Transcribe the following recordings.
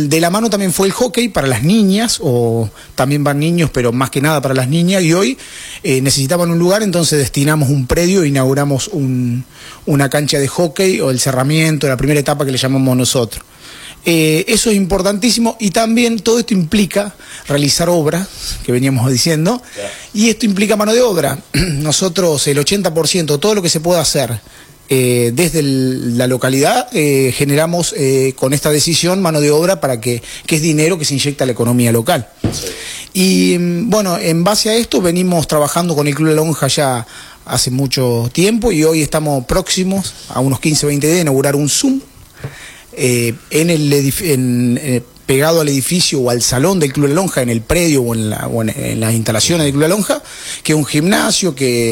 de la mano también fue el hockey para las niñas, o también van niños, pero más que nada para las niñas, y hoy necesitaban un lugar, entonces destinamos un predio e inauguramos una cancha de hockey, o el cerramiento, la primera etapa que le llamamos nosotros. Eso es importantísimo, y también todo esto implica realizar obras, que veníamos diciendo, y esto implica mano de obra. Nosotros el 80%, todo lo que se pueda hacer desde la localidad, generamos con esta decisión mano de obra para que es dinero que se inyecta a la economía local. Sí. Y bueno, en base a esto venimos trabajando con el Club La Lonja ya hace mucho tiempo, y hoy estamos próximos a unos 15-20 días de inaugurar un Zoom pegado al edificio o al salón del Club La Lonja, en el predio o en las instalaciones del Club La Lonja, que es un gimnasio que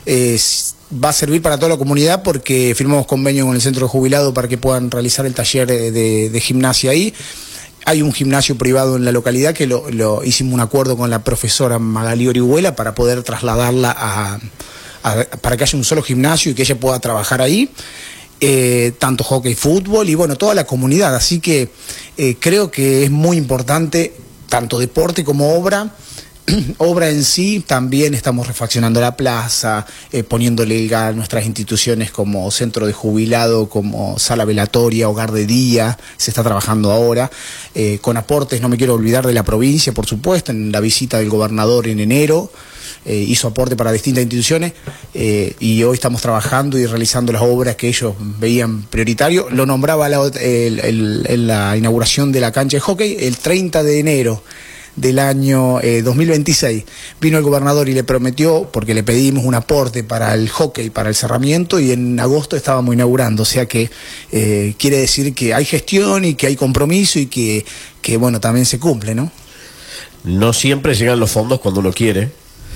va a servir para toda la comunidad, porque firmamos convenio con el centro de jubilados para que puedan realizar el taller de gimnasia ahí. Hay un gimnasio privado en la localidad que lo hicimos un acuerdo con la profesora Magali Orihuela para poder trasladarla para que haya un solo gimnasio y que ella pueda trabajar ahí. Tanto hockey, fútbol y bueno, toda la comunidad, así que creo que es muy importante tanto deporte como obra. Obra en sí, también estamos refaccionando la plaza, poniéndole a nuestras instituciones como centro de jubilado, como sala velatoria, hogar de día, se está trabajando ahora, con aportes, no me quiero olvidar de la provincia, por supuesto, en la visita del gobernador en enero, hizo aporte para distintas instituciones, y hoy estamos trabajando y realizando las obras que ellos veían prioritario. Lo nombraba en la inauguración de la cancha de hockey, el 30 de enero del año 2026 vino el gobernador y le prometió, porque le pedimos un aporte para el hockey, para el cerramiento, y en agosto estábamos inaugurando, o sea que quiere decir que hay gestión y que hay compromiso y que bueno, también se cumple, ¿no? No siempre llegan los fondos cuando uno quiere,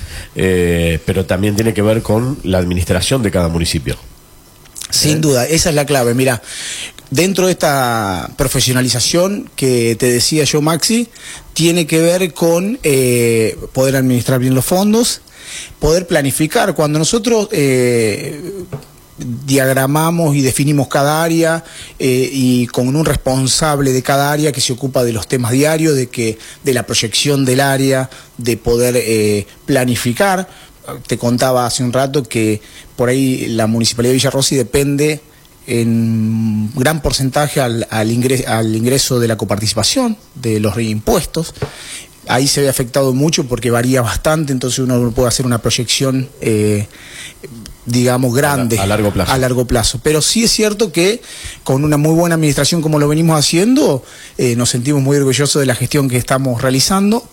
pero también tiene que ver con la administración de cada municipio. Sin duda, esa es la clave. Mira, dentro de esta profesionalización que te decía yo, Maxi, tiene que ver con poder administrar bien los fondos, poder planificar. Cuando nosotros diagramamos y definimos cada área, y con un responsable de cada área que se ocupa de los temas diarios, de la proyección del área, de poder planificar. Te contaba hace un rato que por ahí la Municipalidad de Villa Rossi depende en gran porcentaje al ingreso de la coparticipación, de los impuestos. Ahí se ve afectado mucho porque varía bastante, entonces uno puede hacer una proyección digamos grande a largo plazo. A largo plazo. Pero sí es cierto que con una muy buena administración como lo venimos haciendo, nos sentimos muy orgullosos de la gestión que estamos realizando,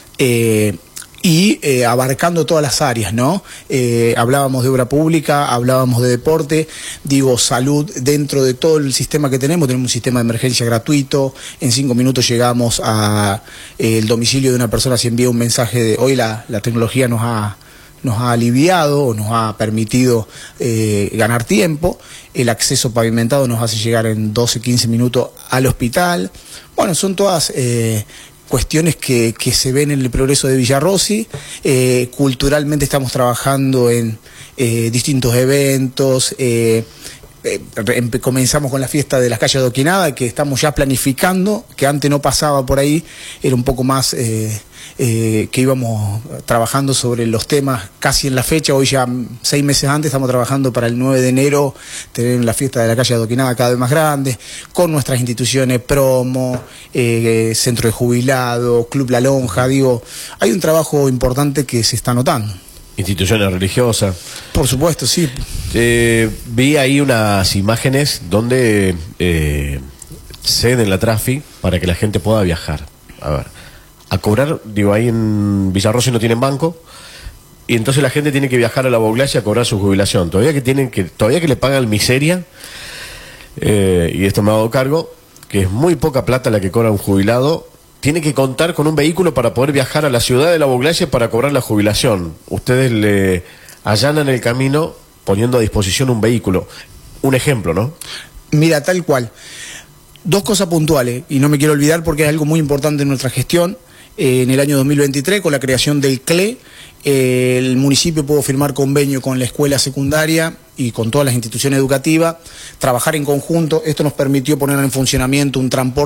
y abarcando todas las áreas, ¿no? Hablábamos de obra pública, hablábamos de deporte, digo, salud. Dentro de todo el sistema que tenemos un sistema de emergencia gratuito. En 5 minutos llegamos a el domicilio de una persona, si envía un mensaje de hoy. La tecnología nos ha aliviado, o nos ha permitido ganar tiempo. El acceso pavimentado nos hace llegar en 12-15 minutos al hospital. Bueno, son todas cuestiones que se ven en el progreso de Villa Rossi. Culturalmente estamos trabajando en distintos eventos. Comenzamos con la fiesta de las calles de Oquinada, que estamos ya planificando, que antes no pasaba por ahí, era un poco más que íbamos trabajando sobre los temas casi en la fecha. Hoy ya 6 meses antes estamos trabajando para el 9 de enero tener la fiesta de la calle de Oquinada cada vez más grande, con nuestras instituciones promo, centro de jubilado, Club La Lonja. Digo, hay un trabajo importante que se está notando. Instituciones religiosas. Por supuesto, sí. Vi ahí unas imágenes donde ceden la Trafi para que la gente pueda viajar. A ver, a cobrar, digo, ahí en Villa Rossi no tienen banco, y entonces la gente tiene que viajar a la Boglacia a cobrar su jubilación. Todavía que le pagan miseria, y esto me hago cargo, que es muy poca plata la que cobra un jubilado. Tiene que contar con un vehículo para poder viajar a la ciudad de la Boglacia para cobrar la jubilación. Ustedes le allanan el camino poniendo a disposición un vehículo. Un ejemplo, ¿no? Mira, tal cual. 2 cosas puntuales, y no me quiero olvidar porque es algo muy importante en nuestra gestión. En el año 2023, con la creación del CLE, el municipio pudo firmar convenio con la escuela secundaria y con todas las instituciones educativas, trabajar en conjunto. Esto nos permitió poner en funcionamiento un transporte